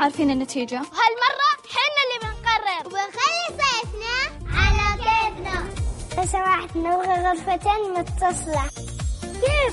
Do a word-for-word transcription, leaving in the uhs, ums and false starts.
عارفين النتيجة. وهالمرة حنا اللي بنقرر وبنخلي صيفنا على كيفنا. لو سمحت نبغى غرفتين متصلة. كيف